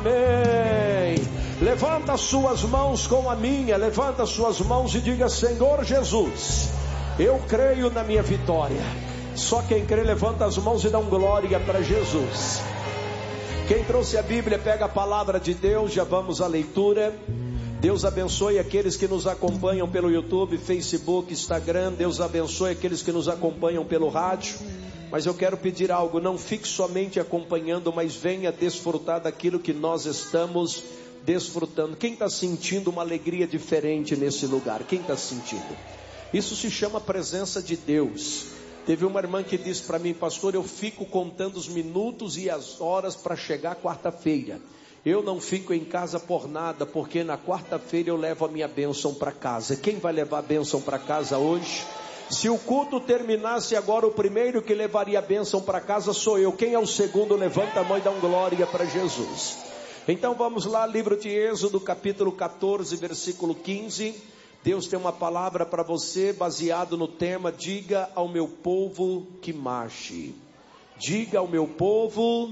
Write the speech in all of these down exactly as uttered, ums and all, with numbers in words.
Amém. Levanta as suas mãos com a minha, levanta as suas mãos e diga: Senhor Jesus, eu creio na minha vitória. Só quem crê levanta as mãos e dá um glória para Jesus. Quem trouxe a Bíblia pega a palavra de Deus, já vamos à leitura. Deus abençoe aqueles que nos acompanham pelo YouTube, Facebook, Instagram. Deus abençoe aqueles que nos acompanham pelo rádio. Mas eu quero pedir algo: não fique somente acompanhando, mas venha desfrutar daquilo que nós estamos desfrutando. Quem está sentindo uma alegria diferente nesse lugar? Quem está sentindo? Isso se chama presença de Deus. Teve uma irmã que disse para mim: pastor, eu fico contando os minutos e as horas para chegar quarta-feira. Eu não fico em casa por nada, porque na quarta-feira eu levo a minha bênção para casa. Quem vai levar a bênção para casa hoje? Se o culto terminasse agora, o primeiro que levaria a bênção para casa sou eu. Quem é o segundo? Levanta a mão e dá um glória para Jesus. Então vamos lá, livro de Êxodo, capítulo catorze, versículo quinze. Deus tem uma palavra para você, baseado no tema: diga ao meu povo que marche. Diga ao meu povo.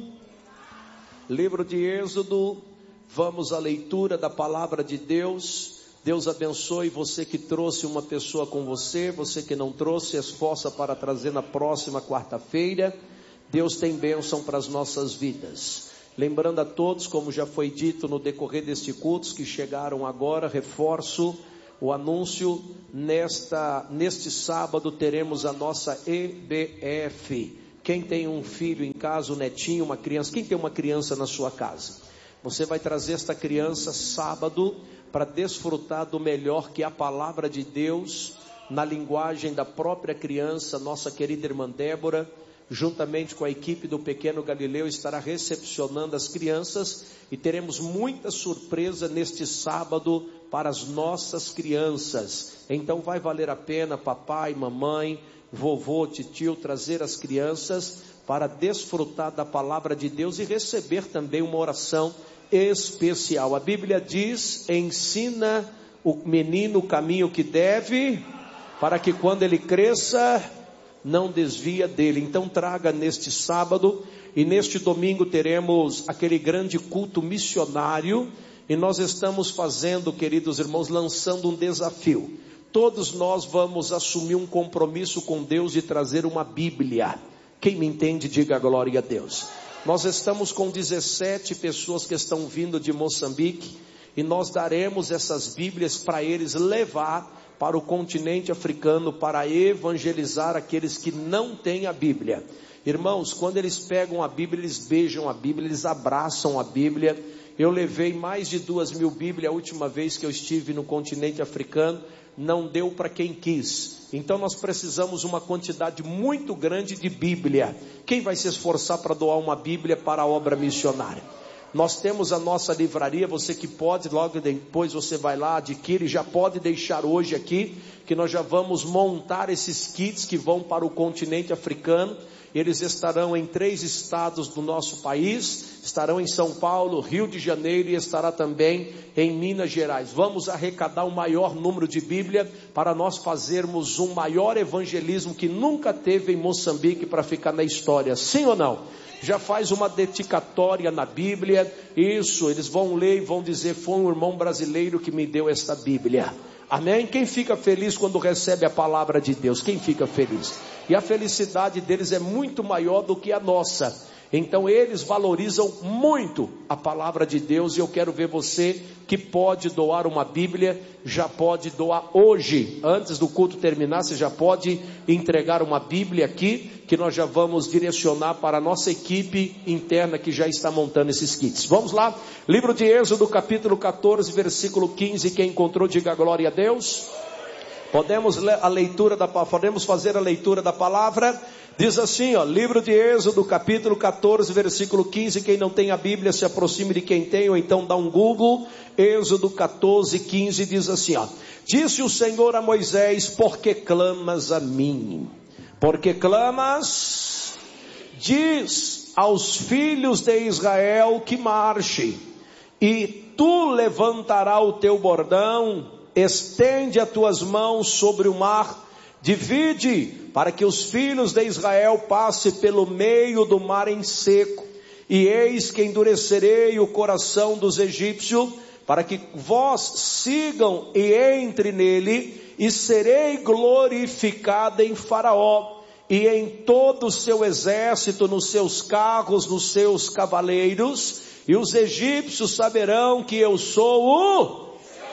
Livro de Êxodo, vamos à leitura da palavra de Deus. Deus abençoe você que trouxe uma pessoa com você, você que não trouxe, esforça para trazer na próxima quarta-feira. Deus tem bênção para as nossas vidas. Lembrando a todos, como já foi dito no decorrer deste culto, que chegaram agora, reforço o anúncio: nesta, neste sábado teremos a nossa E B F. Quem tem um filho em casa, um netinho, uma criança, quem tem uma criança na sua casa? Você vai trazer esta criança sábado para desfrutar do melhor que é a palavra de Deus, na linguagem da própria criança. Nossa querida irmã Débora, juntamente com a equipe do Pequeno Galileu, estará recepcionando as crianças, e teremos muita surpresa neste sábado para as nossas crianças. Então vai valer a pena, papai, mamãe, vovô, titio, trazer as crianças para desfrutar da palavra de Deus e receber também uma oração especial. A Bíblia diz: ensina o menino o caminho que deve, para que quando ele cresça não desvia dele. Então traga neste sábado, e neste domingo teremos aquele grande culto missionário, e nós estamos fazendo, queridos irmãos, lançando um desafio. Todos nós vamos assumir um compromisso com Deus de trazer uma Bíblia. Quem me entende, diga glória a Deus. Nós estamos com dezessete pessoas que estão vindo de Moçambique, e nós daremos essas Bíblias para eles levar para o continente africano, para evangelizar aqueles que não têm a Bíblia. Irmãos, quando eles pegam a Bíblia, eles beijam a Bíblia, eles abraçam a Bíblia. Eu levei mais de duas mil Bíblias a última vez que eu estive no continente africano. Não deu para quem quis. Então nós precisamos uma quantidade muito grande de Bíblia. Quem vai se esforçar para doar uma Bíblia para a obra missionária? Nós temos a nossa livraria, você que pode, logo depois você vai lá, adquire, já pode deixar hoje aqui, que nós já vamos montar esses kits que vão para o continente africano. Eles estarão em três estados do nosso país, estarão em São Paulo, Rio de Janeiro, e estará também em Minas Gerais. Vamos arrecadar o maior número de Bíblia, para nós fazermos um maior evangelismo que nunca teve em Moçambique, para ficar na história, sim ou não? Já faz uma dedicatória na Bíblia, isso, eles vão ler e vão dizer: foi um irmão brasileiro que me deu esta Bíblia. Amém? Quem fica feliz quando recebe a palavra de Deus? Quem fica feliz? E a felicidade deles é muito maior do que a nossa. Então eles valorizam muito a palavra de Deus, e eu quero ver você que pode doar uma Bíblia, já pode doar hoje, antes do culto terminar, você já pode entregar uma Bíblia aqui, que nós já vamos direcionar para a nossa equipe interna que já está montando esses kits. Vamos lá, livro de Êxodo, capítulo catorze, versículo quinze, quem encontrou diga glória a Deus. Podemos ler a leitura da, podemos fazer a leitura da palavra. Diz assim, ó, livro de Êxodo, capítulo catorze, versículo quinze. Quem não tem a Bíblia, se aproxime de quem tem, ou então dá um Google. Êxodo catorze, quinze, diz assim, ó: disse o Senhor a Moisés: por que clamas a mim? Por que clamas? Diz aos filhos de Israel que marche, e tu levantarás o teu bordão, estende as tuas mãos sobre o mar, divide, para que os filhos de Israel passem pelo meio do mar em seco, E eis que endurecerei o coração dos egípcios, para que vós sigam e entre nele, e serei glorificada em Faraó, e em todo o seu exército, nos seus carros, nos seus cavaleiros, e os egípcios saberão que eu sou o,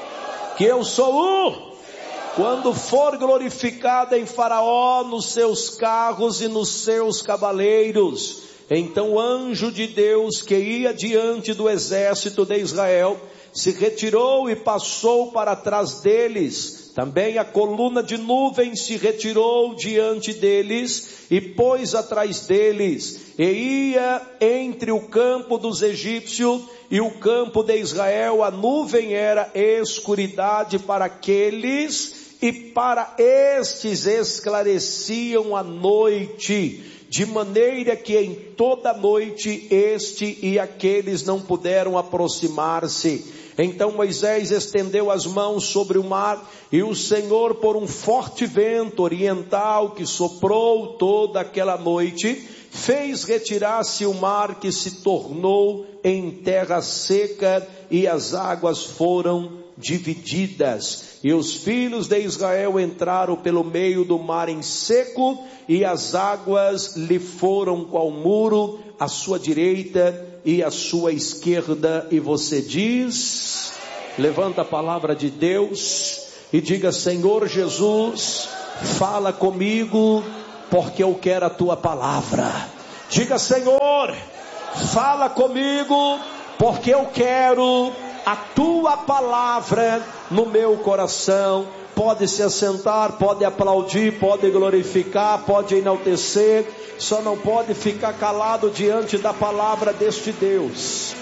que eu sou o, quando for glorificada em Faraó, nos seus carros e nos seus cavaleiros. Então o anjo de Deus que ia diante do exército de Israel, se retirou e passou para trás deles. Também a coluna de nuvem se retirou diante deles e pôs atrás deles, e ia entre o campo dos egípcios e o campo de Israel. A nuvem era escuridade para aqueles, e para estes esclareciam a noite, de maneira que em toda noite este e aqueles não puderam aproximar-se. Então Moisés estendeu as mãos sobre o mar, e o Senhor, por um forte vento oriental que soprou toda aquela noite, fez retirar-se o mar, que se tornou em terra seca, e as águas foram divididas. E os filhos de Israel entraram pelo meio do mar em seco, e as águas lhe foram qual muro, à sua direita e à sua esquerda. E você diz, levanta a palavra de Deus e diga: Senhor Jesus, fala comigo, porque eu quero a tua palavra. Diga: Senhor, fala comigo, porque eu quero a tua palavra no meu coração. Pode se assentar, pode aplaudir, pode glorificar, pode enaltecer, só não pode ficar calado diante da palavra deste Deus.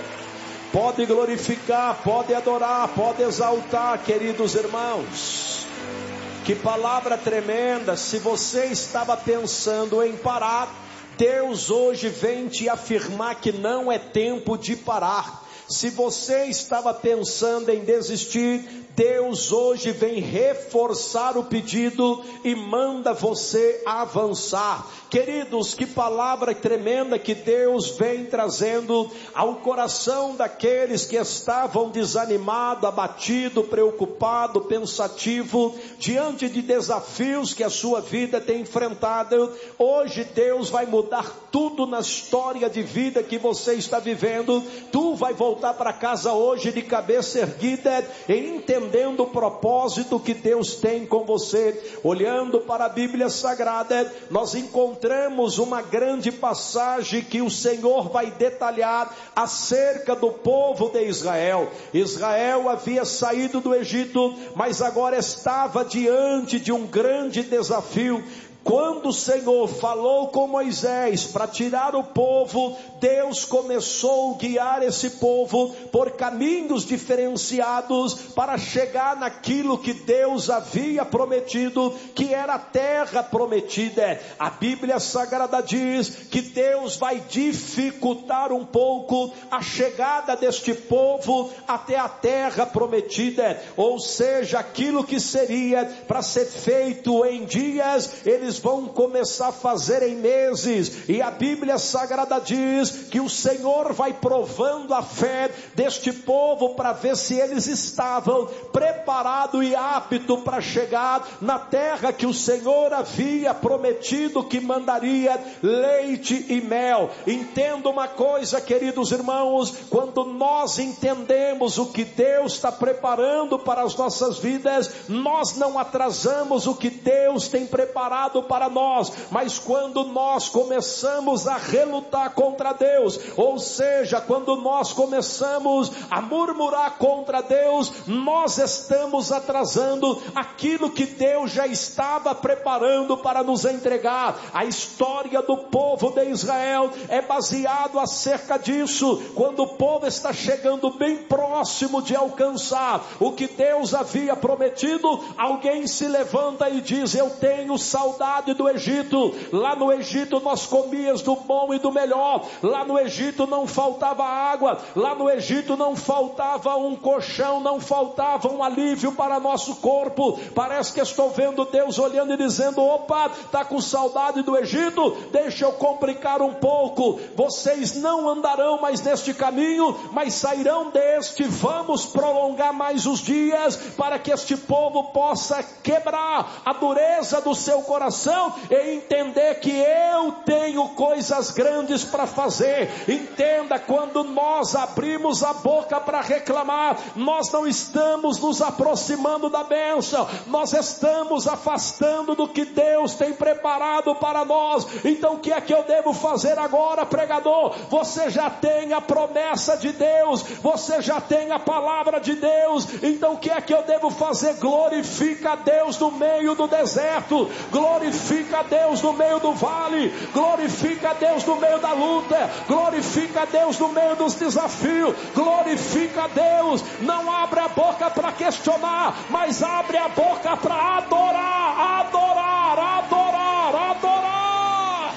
Pode glorificar, pode adorar, pode exaltar, queridos irmãos. Que palavra tremenda. Se você estava pensando em parar, Deus hoje vem te afirmar que não é tempo de parar. Se você estava pensando em desistir, Deus hoje vem reforçar o pedido e manda você avançar. Queridos, que palavra tremenda que Deus vem trazendo ao coração daqueles que estavam desanimados, abatidos, preocupados, pensativos, diante de desafios que a sua vida tem enfrentado. Hoje Deus vai mudar tudo na história de vida que você está vivendo. Tu vai voltar para casa hoje de cabeça erguida e entendendo o propósito que Deus tem com você. Olhando para a Bíblia Sagrada, nós encontramos uma grande passagem que o Senhor vai detalhar acerca do povo de Israel. Israel havia saído do Egito, mas agora estava diante de um grande desafio. Quando o Senhor falou com Moisés para tirar o povo, Deus começou a guiar esse povo por caminhos diferenciados para chegar naquilo que Deus havia prometido, que era a terra prometida. A Bíblia Sagrada diz que Deus vai dificultar um pouco a chegada deste povo até a terra prometida, ou seja, aquilo que seria para ser feito em dias, eles vão começar a fazer em meses. E a Bíblia Sagrada diz que o Senhor vai provando a fé deste povo para ver se eles estavam preparados e aptos para chegar na terra que o Senhor havia prometido que mandaria leite e mel. Entenda uma coisa, queridos irmãos, quando nós entendemos o que Deus está preparando para as nossas vidas, nós não atrasamos o que Deus tem preparado para nós. Mas quando nós começamos a relutar contra Deus, ou seja, quando nós começamos a murmurar contra Deus, nós estamos atrasando aquilo que Deus já estava preparando para nos entregar. A história do povo de Israel é baseado acerca disso. Quando o povo está chegando bem próximo de alcançar o que Deus havia prometido, alguém se levanta e diz: eu tenho saudade saudade do Egito. Lá no Egito nós comíamos do bom e do melhor. Lá no Egito não faltava água. Lá no Egito não faltava um colchão, não faltava um alívio para nosso corpo. Parece que estou vendo Deus olhando e dizendo: opa, está com saudade do Egito? Deixa eu complicar um pouco. Vocês não andarão mais neste caminho, mas sairão deste. Vamos prolongar mais os dias, para que este povo possa quebrar a dureza do seu coração e entender que eu tenho coisas grandes para fazer. Entenda, quando nós abrimos a boca para reclamar, nós não estamos nos aproximando da bênção, nós estamos afastando do que Deus tem preparado para nós. Então o que é que eu devo fazer agora, pregador? Você já tem a promessa de Deus, você já tem a palavra de Deus. Então o que é que eu devo fazer? Glorifica a Deus no meio do deserto, glorifica a Deus no meio do vale, glorifica a Deus no meio da luta, glorifica a Deus no meio dos desafios, glorifica a Deus. Não abre a boca para questionar, mas abre a boca para adorar, adorar, adorar, adorar,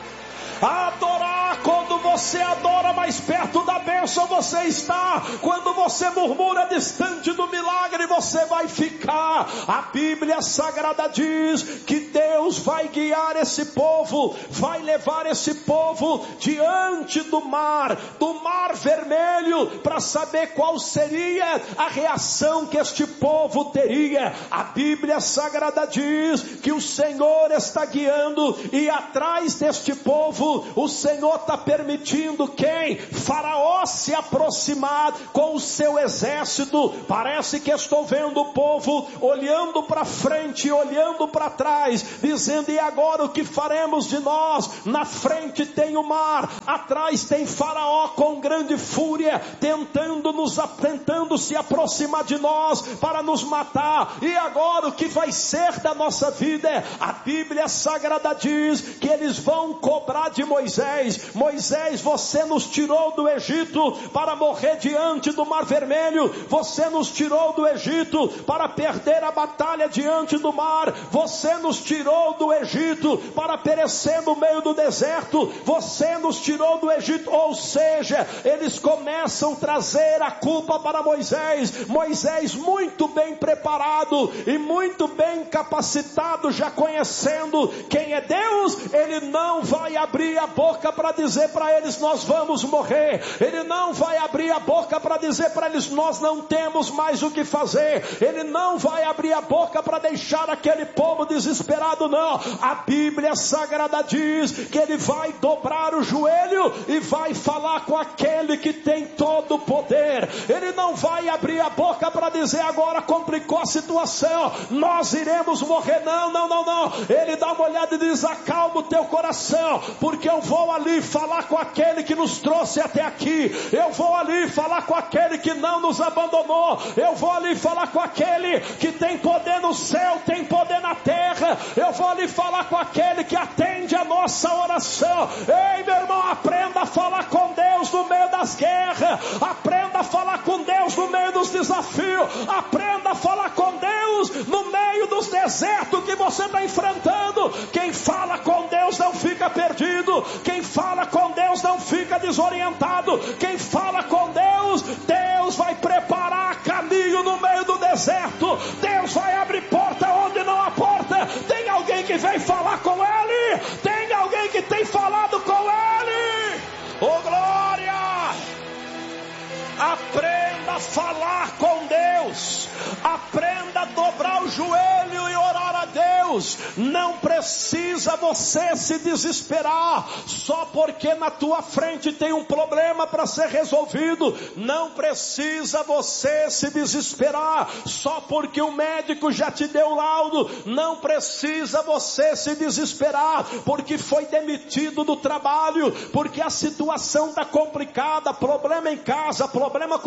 adorar. Quando você adora, mais perto da bênção você está. Quando você murmura distante do milagre, você vai ficar. A Bíblia Sagrada diz que Deus vai guiar esse povo, vai levar esse povo diante do mar, do mar vermelho, para saber qual seria a reação que este povo teria. A Bíblia Sagrada diz que o Senhor está guiando, e atrás deste povo o Senhor está permitindo quem? Faraó se aproximar com o seu exército. Parece que estou vendo o povo olhando para frente, olhando para trás, dizendo: e agora o que faremos de nós? Na frente tem o mar, atrás tem Faraó com grande fúria, tentando nos tentando se aproximar de nós para nos matar. E agora o que vai ser da nossa vida? A Bíblia Sagrada diz que eles vão cobrar de Moisés: Moisés, você nos tirou do Egito para morrer diante do Mar Vermelho, você nos tirou do Egito para perder a batalha diante do mar, você nos tirou do Egito para perecer no meio do deserto, você nos tirou do Egito. Ou seja, eles começam a trazer a culpa para Moisés. Moisés, muito bem preparado e muito bem capacitado, já conhecendo quem é Deus, ele não vai abrir a boca para dizer para eles: nós vamos morrer. Ele não vai abrir a boca para dizer para eles: nós não temos mais o que fazer. Ele não vai abrir a boca para deixar aquele povo desesperado, não. A Bíblia Sagrada diz que ele vai dobrar o joelho e vai falar com aquele que tem todo o poder. Ele não vai abrir a boca para dizer: agora complicou a situação, nós iremos morrer. Não, não, não, não. Ele dá uma olhada e diz: acalma o teu coração, porque eu vou ali falar com aquele que nos trouxe até aqui. Eu vou ali falar com aquele que não nos abandonou. Eu vou ali falar com aquele que tem poder no céu, tem poder na terra. Eu vou ali falar com aquele que atende a nossa oração. Ei, meu irmão, aprenda a falar com Deus no meio das guerras. Aprenda a falar com Deus no meio dos desafios. Aprenda a falar com Deus no meio dos desertos que você está enfrentando. Quem fala com Deus não fica perdido. Quem fala com Deus não fica desorientado. Quem fala com Deus, Deus vai preparar caminho no meio do deserto. Deus vai abrir porta onde não há porta. Tem alguém que vem falar com Ele? Tem alguém que tem falado com Ele? Oh, glória! Aprenda a falar com Deus. Aprenda a dobrar o joelho e orar a Deus. Não precisa você se desesperar só porque na tua frente tem um problema para ser resolvido. Não precisa você se desesperar só porque o médico já te deu o laudo. Não precisa você se desesperar porque foi demitido do trabalho, porque a situação está complicada, problema em casa, problema com o filho,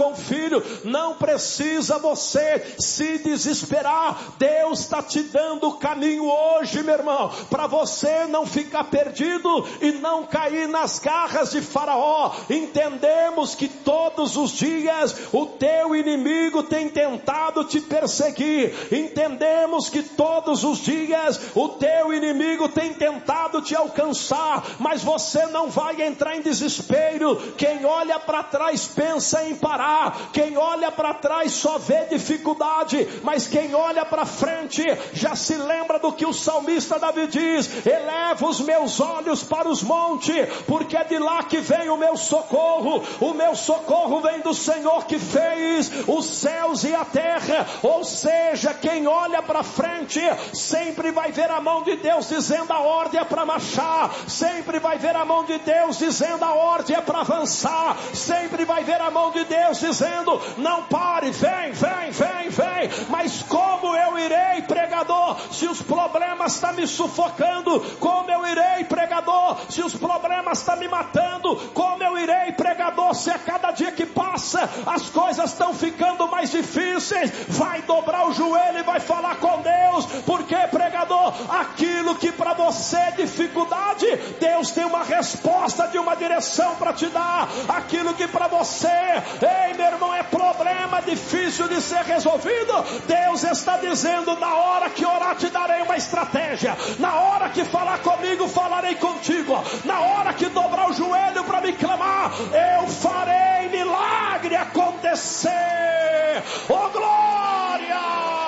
filho, não precisa você se desesperar. Deus está te dando o caminho hoje, meu irmão, para você não ficar perdido e não cair nas garras de Faraó. Entendemos que todos os dias o teu inimigo tem tentado te perseguir. Entendemos que todos os dias o teu inimigo tem tentado te alcançar, mas você não vai entrar em desespero. Quem olha para trás pensa em parar, quem olha para trás só vê dificuldade, mas quem olha para frente já se lembra do que o salmista Davi diz: eleva os meus olhos para os montes, porque é de lá que vem o meu socorro. O meu socorro vem do Senhor que fez os céus e a terra. Ou seja, quem olha para frente sempre vai ver a mão de Deus dizendo: a ordem é para marchar. Sempre vai ver a mão de Deus dizendo: a ordem é para avançar. Sempre vai ver a mão de Deus dizendo: não pare, vem, vem, vem, vem. Mas como eu irei, pregador, se os problemas estão me sufocando? Como eu irei, pregador, se os problemas estão me matando? Como eu irei, pregador, se a cada dia que passa as coisas estão ficando mais difíceis? Vai dobrar o joelho e vai falar com Deus. Porque, pregador, aquilo que para você é dificuldade, Deus tem uma resposta de uma direção para te dar. Aquilo que para você, ei meu irmão, é problema difícil de ser resolvido, Deus está dizendo: na hora que orar te darei uma estratégia, na hora que falar comigo falarei contigo, na hora que dobrar o joelho para me clamar, eu farei milagre acontecer. Oh glória!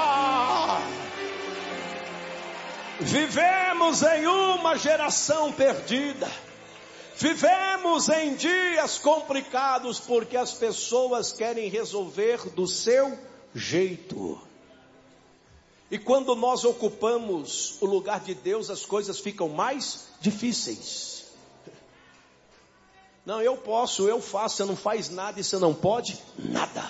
Vivemos em uma geração perdida. Vivemos em dias complicados porque as pessoas querem resolver do seu jeito. E quando nós ocupamos o lugar de Deus, as coisas ficam mais difíceis. Não, eu posso, eu faço, você não faz nada e você não pode nada.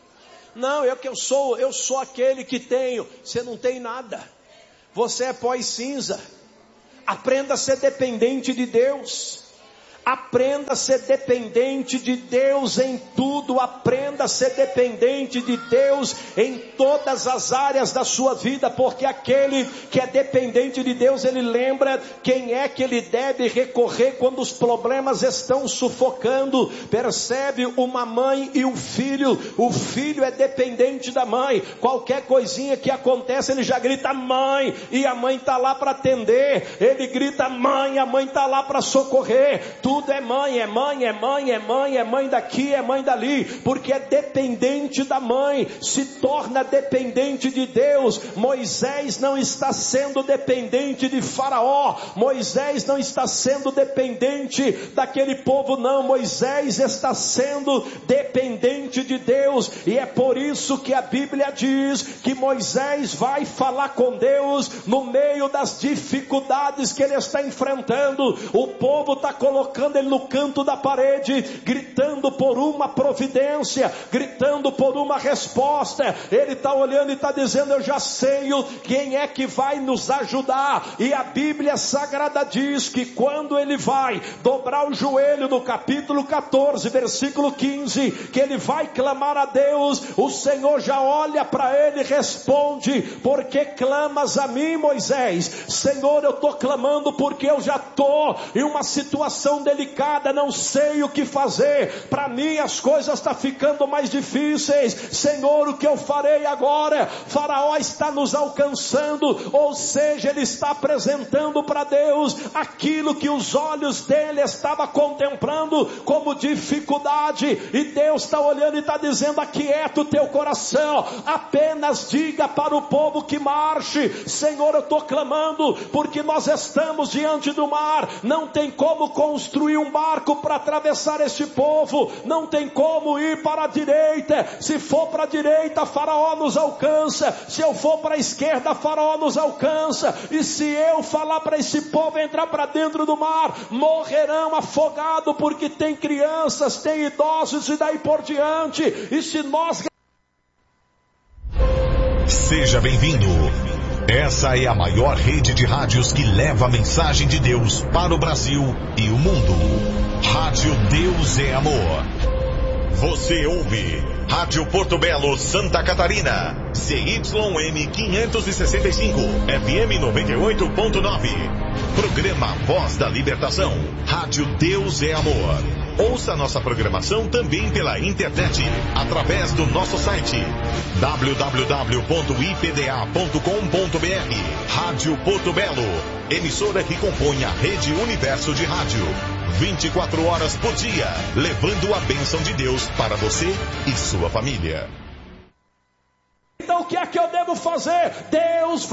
Não, eu que eu sou, eu sou aquele que tenho, você não tem nada. Você é pó e cinza. Aprenda a ser dependente de Deus. Aprenda a ser dependente de Deus em tudo. Aprenda a ser dependente de Deus em todas as áreas da sua vida, porque aquele que é dependente de Deus, ele lembra quem é que ele deve recorrer quando os problemas estão sufocando. Percebe? Uma mãe e um filho. O filho é dependente da mãe. Qualquer coisinha que acontece, ele já grita mãe, e a mãe está lá para atender. Ele grita mãe, a mãe está lá para socorrer. Tudo é mãe, é mãe, é mãe, é mãe, é mãe daqui, é mãe dali, porque é dependente da mãe, se torna dependente de Deus. Moisés não está sendo dependente de Faraó, Moisés não está sendo dependente daquele povo, não. Moisés está sendo dependente de Deus, e é por isso que a Bíblia diz que Moisés vai falar com Deus no meio das dificuldades que ele está enfrentando. O povo está colocando ele no canto da parede, gritando por uma providência, gritando por uma resposta. Ele está olhando e está dizendo: eu já sei quem é que vai nos ajudar. E a Bíblia Sagrada diz que quando ele vai dobrar o joelho, no capítulo catorze, versículo quinze, que ele vai clamar a Deus, o Senhor já olha para ele e responde: por que clamas a mim, Moisés? Senhor, eu estou clamando porque eu já estou em uma situação delicada, não sei o que fazer. Para mim as coisas estão ficando mais difíceis. Senhor, o que eu farei agora? Faraó está nos alcançando, ou seja, ele está apresentando para Deus aquilo que os olhos dele estavam contemplando como dificuldade, e Deus está olhando e está dizendo: aquieta o teu coração, apenas diga para o povo que marche. Senhor, eu estou clamando porque nós estamos diante do mar, não tem como construir um barco para atravessar este povo, não tem como ir para a direita. Se for para a direita, Faraó nos alcança, se eu for para a esquerda, Faraó nos alcança, e se eu falar para esse povo entrar para dentro do mar, morrerão afogados, porque tem crianças, tem idosos e daí por diante. E se nós... Seja bem-vindo. Essa é a maior rede de rádios que leva a mensagem de Deus para o Brasil e o mundo. Rádio Deus é Amor. Você ouve Rádio Porto Belo, Santa Catarina, C Y M quinhentos e sessenta e cinco, F M noventa e oito ponto nove. Programa Voz da Libertação, Rádio Deus é Amor. Ouça nossa programação também pela internet, através do nosso site w w w ponto i p d a ponto com ponto b r. Rádio Porto Belo, emissora que compõe a Rede Universo de Rádio. vinte e quatro horas por dia, levando a bênção de Deus para você e sua família. Então o que é que eu devo fazer? Deus